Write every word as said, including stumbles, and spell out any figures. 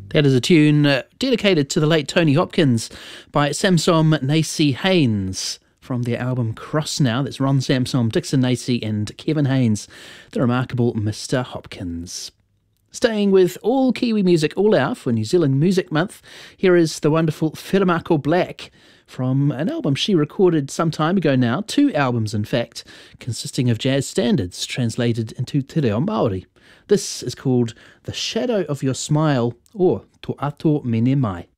That is a tune uh, dedicated to the late Tony Hopkins by Samsom Nacy Haynes from their album Cross Now. That's Ron Samsom, Dixon Nacy and Kevin Haynes, the remarkable Mister Hopkins. Staying with all Kiwi music all out for New Zealand Music Month, here is the wonderful Whiramako Black from an album she recorded some time ago now, two albums in fact, consisting of jazz standards translated into te reo Māori. This is called The Shadow of Your Smile, or Tō Ato Mene Mai.